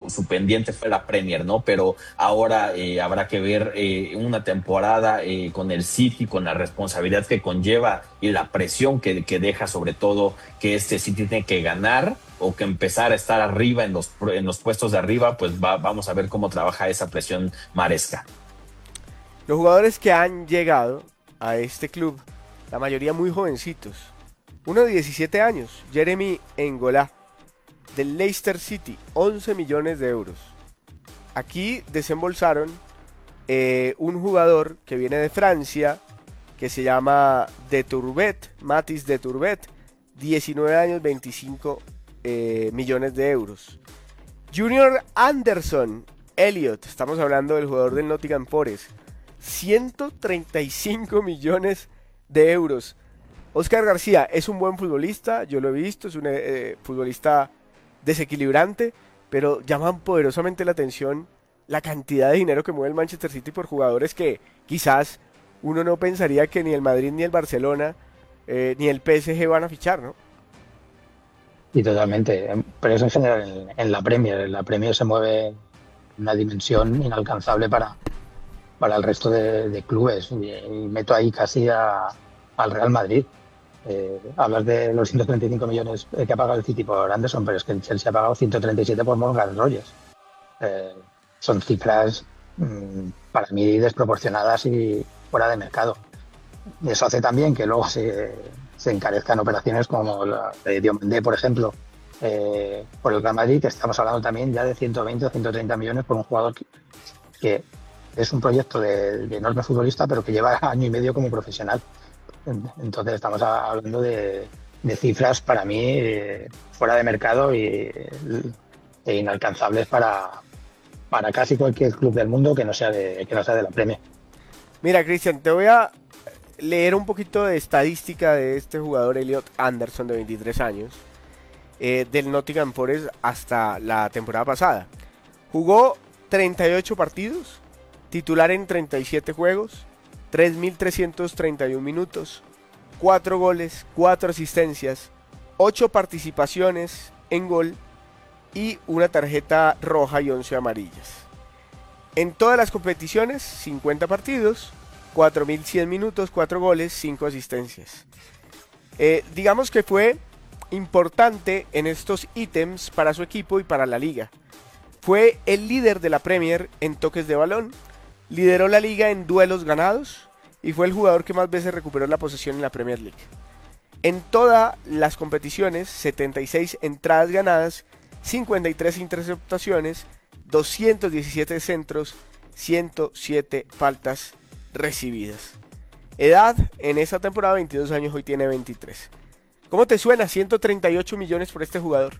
su pendiente fue la Premier, ¿no? Pero ahora habrá que ver una temporada con el City, con la responsabilidad que conlleva y la presión que deja, sobre todo que este City tiene que ganar o que empezar a estar arriba en los puestos de arriba, pues vamos a ver cómo trabaja esa presión Maresca. Los jugadores que han llegado a este club, la mayoría muy jovencitos. Uno de 17 años, Jeremy Engolá, del Leicester City, 11 millones de euros. Aquí desembolsaron un jugador que viene de Francia, que se llama De Turbet, Mathis De Turbet, 19 años, 25 millones de euros. Junior Anderson Elliot, estamos hablando del jugador del Nottingham Forest, 135 millones de euros. Oscar García es un buen futbolista, yo lo he visto, es un futbolista desequilibrante, pero llaman poderosamente la atención la cantidad de dinero que mueve el Manchester City por jugadores que quizás uno no pensaría que ni el Madrid ni el Barcelona ni el PSG van a fichar, ¿no? Y totalmente. Pero eso en general en la Premier. En la Premier se mueve en una dimensión inalcanzable para el resto de clubes. Y meto ahí casi al Real Madrid. Hablas de los 135 millones que ha pagado el City por Anderson, pero es que el Chelsea ha pagado 137 por Morgan Rogers. Eh, Son cifras para mí desproporcionadas y fuera de mercado. Y eso hace también que luego se encarezcan operaciones como la de Diomandé, por ejemplo, por el Real Madrid, que estamos hablando también ya de 120 o 130 millones por un jugador que es un proyecto de enorme futbolista, pero que lleva año y medio como profesional. Entonces estamos hablando de cifras para mí fuera de mercado e inalcanzables para casi cualquier club del mundo que no sea de la Premier. Mira, Cristian, te voy a leer un poquito de estadística de este jugador Elliot Anderson de 23 años, del Nottingham Forest hasta la temporada pasada. Jugó 38 partidos, titular en 37 juegos, 3.331 minutos, 4 goles, 4 asistencias, 8 participaciones en gol y una tarjeta roja y 11 amarillas. En todas las competiciones, 50 partidos, 4.100 minutos, 4 goles, 5 asistencias. Digamos que fue importante en estos ítems para su equipo y para la liga. Fue el líder de la Premier en toques de balón, lideró la liga en duelos ganados y fue el jugador que más veces recuperó la posesión en la Premier League. En todas las competiciones, 76 entradas ganadas, 53 interceptaciones, 217 centros, 107 faltas recibidas. Edad en esa temporada 22 años, hoy tiene 23. ¿Cómo te suena 138 millones por este jugador?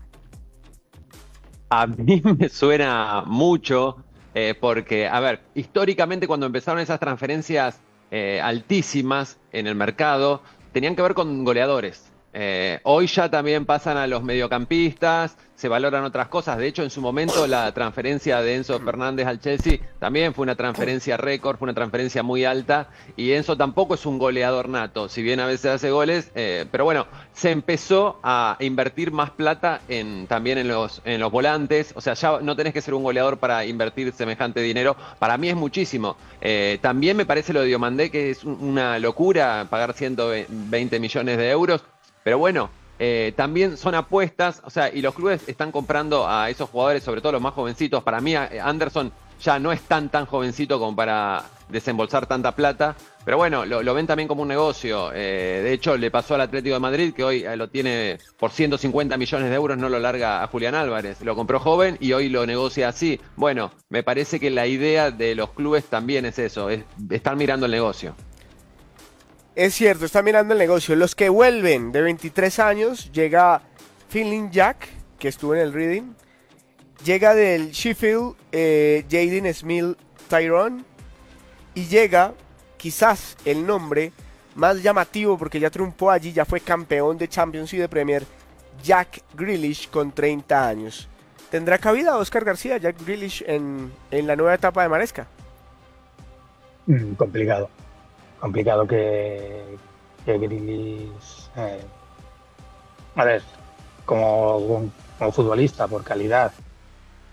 A mí me suena mucho porque, a ver, históricamente cuando empezaron esas transferencias altísimas en el mercado, tenían que ver con goleadores. Hoy ya también pasan a los mediocampistas, se valoran otras cosas. De hecho, en su momento la transferencia de Enzo Fernández al Chelsea también fue una transferencia récord, fue una transferencia muy alta. Y Enzo tampoco es un goleador nato, si bien a veces hace goles. Pero bueno, se empezó a invertir más plata también en los volantes. O sea, ya no tenés que ser un goleador para invertir semejante dinero. Para mí es muchísimo. También me parece lo de Diomandé, que es una locura pagar 120 millones de euros. Pero bueno, también son apuestas, o sea, y los clubes están comprando a esos jugadores, sobre todo los más jovencitos. Para mí, Anderson ya no es tan jovencito como para desembolsar tanta plata. Pero bueno, lo ven también como un negocio. De hecho, le pasó al Atlético de Madrid, que hoy lo tiene por 150 millones de euros, no lo larga a Julián Álvarez. Lo compró joven y hoy lo negocia así. Bueno, me parece que la idea de los clubes también es eso, están mirando el negocio. Es cierto, está mirando el negocio. Los que vuelven de 23 años, llega Finley Jack, que estuvo en el Reading. Llega del Sheffield, Jaden Smith Tyrone. Y llega, quizás, el nombre más llamativo, porque ya triunfó allí, ya fue campeón de Champions y de Premier, Jack Grealish, con 30 años. ¿Tendrá cabida Oscar García, Jack Grealish, en la nueva etapa de Maresca? Complicado. Complicado que Grealish, a ver, como futbolista, por calidad,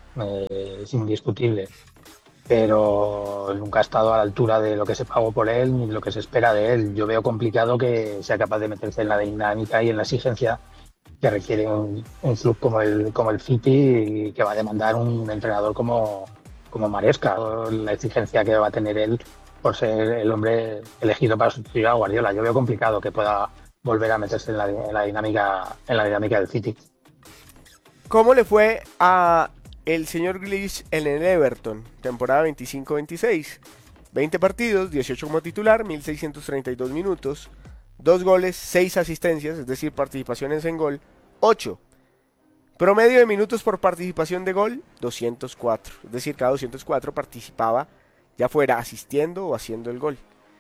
es indiscutible, pero nunca ha estado a la altura de lo que se pagó por él ni de lo que se espera de él. Yo veo complicado que sea capaz de meterse en la dinámica y en la exigencia que requiere un club como el City y que va a demandar un entrenador como Maresca. La exigencia que va a tener él por ser el hombre elegido para sustituir a Guardiola. Yo veo complicado que pueda volver a meterse en la dinámica del City. ¿Cómo le fue a el señor Grealish en el Everton? Temporada 25-26. 20 partidos, 18 como titular, 1632 minutos, 2 goles, 6 asistencias, es decir, participaciones en gol, 8. Promedio de minutos por participación de gol, 204. Es decir, cada 204 participaba, ya fuera asistiendo o haciendo el gol.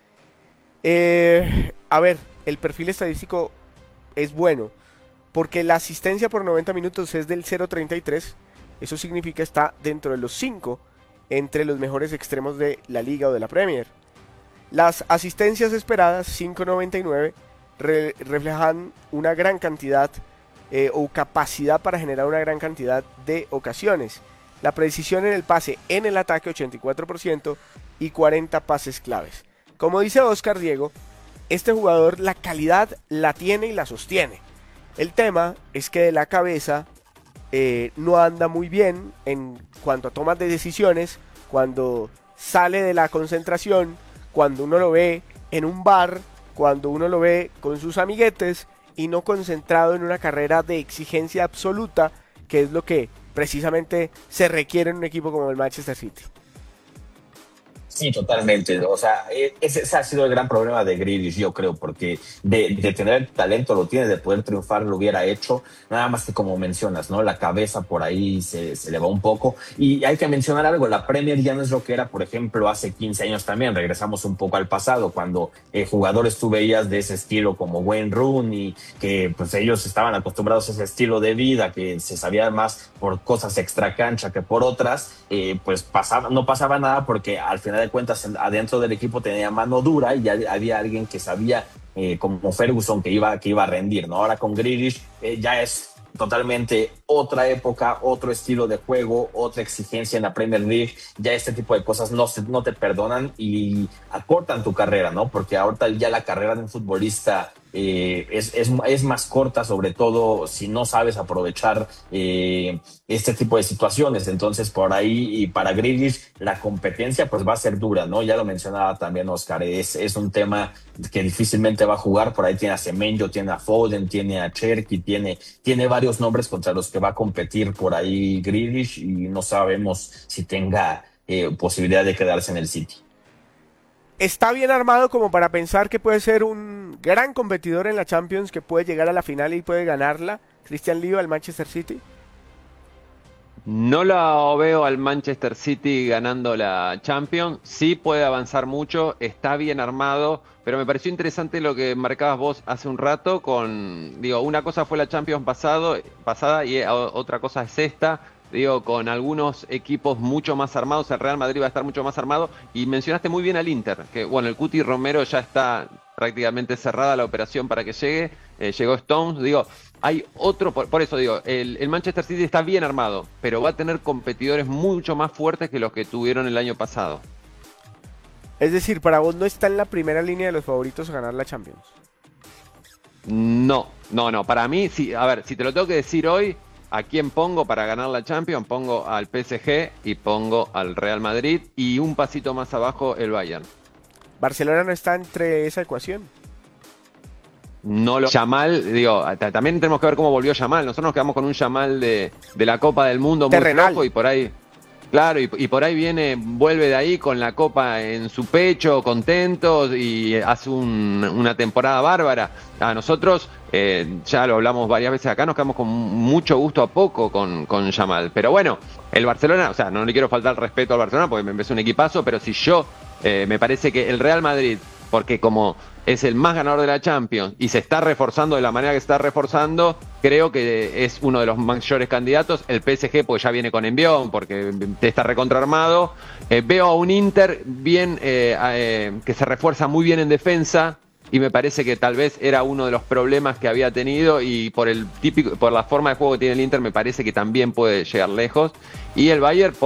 A ver, el perfil estadístico es bueno, porque la asistencia por 90 minutos es del 0.33. Eso significa está dentro de los 5 entre los mejores extremos de la liga o de la Premier. Las asistencias esperadas, 5.99, reflejan una gran cantidad o capacidad para generar una gran cantidad de ocasiones. La precisión en el pase, en el ataque, 84% y 40 pases claves. Como dice Oscar Diego, este jugador la calidad la tiene y la sostiene. El tema es que de la cabeza no anda muy bien en cuanto a tomas de decisiones, cuando sale de la concentración, cuando uno lo ve en un bar, cuando uno lo ve con sus amiguetes y no concentrado en una carrera de exigencia absoluta, que es lo que precisamente se requiere en un equipo como el Manchester City. Sí, totalmente. O sea, ese ha sido el gran problema de Grealish, yo creo, porque de tener el talento lo tiene, de poder triunfar lo hubiera hecho, nada más que como mencionas, ¿no? La cabeza por ahí se le va un poco. Y hay que mencionar algo, la Premier ya no es lo que era, por ejemplo, hace 15 años también. Regresamos un poco al pasado, cuando jugadores tú veías de ese estilo como Wayne Rooney, que pues ellos estaban acostumbrados a ese estilo de vida, que se sabía más por cosas extra cancha que por otras, pues no pasaba nada porque al final de cuentas adentro del equipo tenía mano dura y ya había alguien que sabía como Ferguson que iba a rendir, ¿no? Ahora con Grealish ya es totalmente otra época, otro estilo de juego, otra exigencia en la Premier League. Ya este tipo de cosas no te perdonan y acortan tu carrera, ¿no? Porque ahorita ya la carrera de un futbolista es más corta, sobre todo si no sabes aprovechar este tipo de situaciones. Entonces por ahí, y para Grealish la competencia pues va a ser dura, ¿no? Ya lo mencionaba también Oscar, es un tema que difícilmente va a jugar. Por ahí tiene a Semenyo, tiene a Foden, tiene a Cherki, tiene varios nombres contra los que va a competir por ahí Grealish, y no sabemos si tenga posibilidad de quedarse en el City. Está bien armado como para pensar que puede ser un gran competidor en la Champions, que puede llegar a la final y puede ganarla. Christian Lío al Manchester City. No lo veo al Manchester City ganando la Champions. Sí puede avanzar mucho, está bien armado, pero me pareció interesante lo que marcabas vos hace un rato una cosa fue la Champions pasada y otra cosa es esta. Con algunos equipos mucho más armados, el Real Madrid va a estar mucho más armado, y mencionaste muy bien al Inter, que bueno, el Cuti Romero ya está prácticamente cerrada la operación para que llegue, llegó Stones, hay otro, por eso el Manchester City está bien armado, pero va a tener competidores mucho más fuertes que los que tuvieron el año pasado. Es decir, para vos no está en la primera línea de los favoritos a ganar la Champions. No, para mí, sí, a ver, si te lo tengo que decir hoy, ¿a quién pongo para ganar la Champions? Pongo al PSG y pongo al Real Madrid, y un pasito más abajo el Bayern. ¿Barcelona no está entre esa ecuación? Yamal, también tenemos que ver cómo volvió Yamal. Nosotros nos quedamos con un Yamal de la Copa del Mundo muy flojo, y por ahí, claro, y por ahí vuelve de ahí con la Copa en su pecho, contento, y hace una temporada bárbara. A nosotros, ya lo hablamos varias veces acá, nos quedamos con mucho gusto a poco con Yamal. Pero bueno, el Barcelona, o sea, no le quiero faltar el respeto al Barcelona porque me parece un equipazo, pero si me parece que el Real Madrid, porque como es el más ganador de la Champions y se está reforzando de la manera que se está reforzando, creo que es uno de los mayores candidatos. El PSG, pues ya viene con envión, porque está recontraarmado. Veo a un Inter bien, que se refuerza muy bien en defensa, y me parece que tal vez era uno de los problemas que había tenido, y por la forma de juego que tiene el Inter me parece que también puede llegar lejos, y el Bayern